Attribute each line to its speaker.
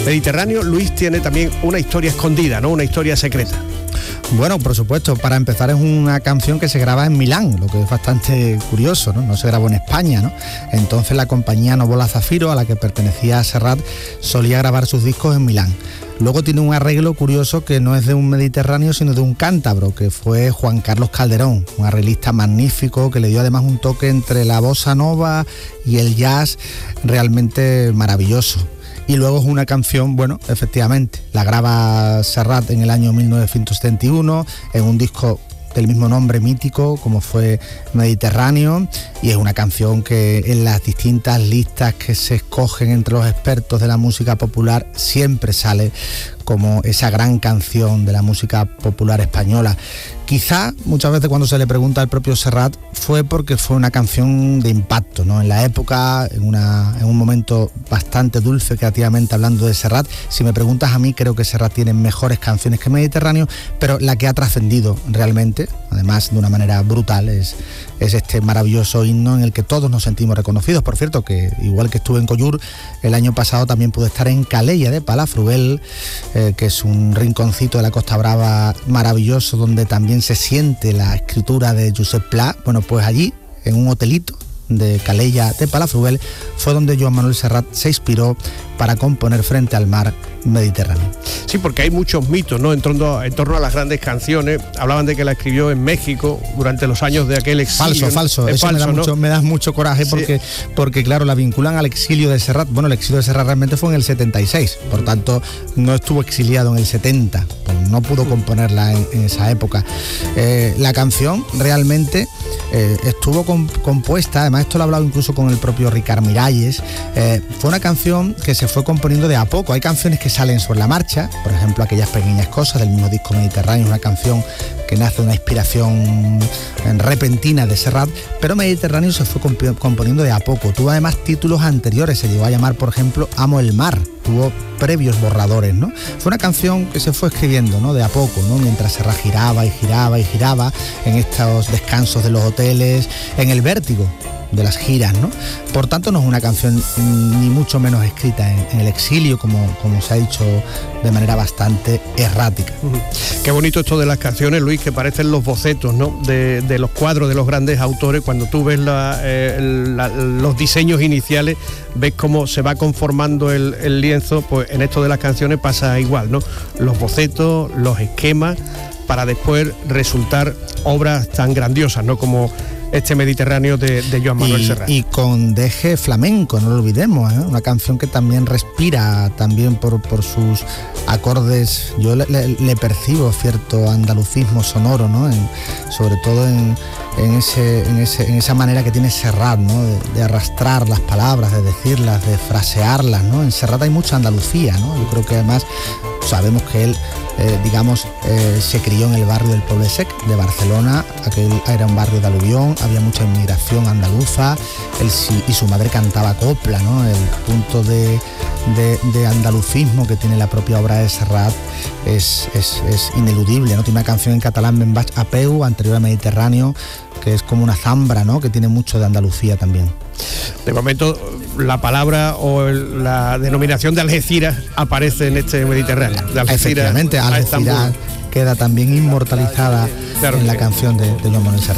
Speaker 1: Mediterráneo, Luis, tiene también una historia escondida, ¿no? Una historia secreta.
Speaker 2: Bueno, por supuesto, para empezar es una canción que se graba en Milán, lo que es bastante curioso, ¿no? No se grabó en España, ¿no? Entonces la compañía Novola Zafiro, a la que pertenecía Serrat, solía grabar sus discos en Milán. Luego tiene un arreglo curioso que no es de un mediterráneo, sino de un cántabro, que fue Juan Carlos Calderón, un arreglista magnífico que le dio además un toque entre la bossa nova y el jazz realmente maravilloso. Y luego es una canción, bueno, efectivamente, la graba Serrat en el año 1971, en un disco del mismo nombre mítico como fue Mediterráneo, y es una canción que en las distintas listas que se escogen entre los expertos de la música popular siempre sale como esa gran canción de la música popular española. Quizá muchas veces cuando se le pregunta al propio Serrat fue porque fue una canción de impacto, ¿no? En la época, en un momento bastante dulce creativamente hablando de Serrat. Si me preguntas a mí, creo que Serrat tiene mejores canciones que Mediterráneo, pero la que ha trascendido realmente, además de una manera brutal, es este maravilloso himno en el que todos nos sentimos reconocidos. Por cierto, que igual que estuve en Collur, el año pasado también pude estar en Calella de Palafrugell, que es un rinconcito de la Costa Brava maravilloso, donde también se siente la escritura de Josep Pla. Bueno, pues allí, en un hotelito de Calella de Palafrugell, fue donde Joan Manuel Serrat se inspiró para componer Frente al Mar Mediterráneo.
Speaker 1: Sí, porque hay muchos mitos, ¿no? En torno a las grandes canciones. Hablaban de que la escribió en México durante los años de aquel exilio.
Speaker 2: Falso.
Speaker 1: Es
Speaker 2: eso
Speaker 1: falso,
Speaker 2: me da mucho coraje porque claro, la vinculan al exilio de Serrat. Bueno, el exilio de Serrat realmente fue en el 76, por tanto no estuvo exiliado en el 70, pues no pudo componerla en esa época. La canción realmente estuvo compuesta, además esto lo he hablado incluso con el propio Ricard Miralles, fue una canción que se fue componiendo de a poco. Hay canciones que salen sobre la marcha, por ejemplo Aquellas pequeñas cosas del mismo disco Mediterráneo, una canción que nace de una inspiración repentina de Serrat, pero Mediterráneo se fue componiendo de a poco. Tuvo además títulos anteriores, se llegó a llamar, por ejemplo, Amo el mar, tuvo previos borradores, ¿no? Fue una canción que se fue escribiendo, ¿no? De a poco, ¿no? Mientras Serrat giraba y giraba y giraba en estos descansos de los hoteles, en el vértigo de las giras, ¿no? Por tanto, no es una canción ni mucho menos escrita en el exilio, como se ha dicho de manera bastante errática.
Speaker 1: Qué bonito esto de las canciones, Luis, que parecen los bocetos, ¿no? de los cuadros de los grandes autores. Cuando tú ves los diseños iniciales, ves cómo se va conformando el lienzo. Pues en esto de las canciones pasa igual, ¿no? Los bocetos, los esquemas, para después resultar obras tan grandiosas, ¿no? Como este Mediterráneo de Joan Manuel Serrat.
Speaker 2: Y con deje flamenco, no lo olvidemos, ¿eh? Una canción que también respira, también por sus acordes. Yo le percibo cierto andalucismo sonoro, ¿no? Sobre todo en esa manera que tiene Serrat, ¿no? De arrastrar las palabras, de decirlas, de frasearlas, ¿no? En Serrat hay mucha Andalucía, ¿no? Yo creo que además sabemos que él se crió en el barrio del Poble Sec de Barcelona. Aquel era un barrio de aluvión, había mucha inmigración andaluza, y su madre cantaba copla, ¿no? El punto de andalucismo que tiene la propia obra de Serrat es ineludible, ¿no? Tiene una canción en catalán, Ben vaig a peu, anterior a Mediterráneo, que es como una zambra, ¿no? Que tiene mucho de Andalucía también.
Speaker 1: De momento la palabra o la denominación de Algeciras aparece en este Mediterráneo. De Algeciras,
Speaker 2: efectivamente, Algeciras queda también inmortalizada en la canción de Joan Manuel Serrat.